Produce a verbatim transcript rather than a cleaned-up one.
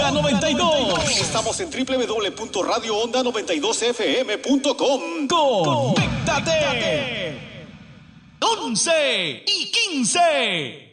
Onda noventa y dos. Estamos en doble u doble u doble u punto radio onda noventa y dos f m punto com. Conéctate. once y quince.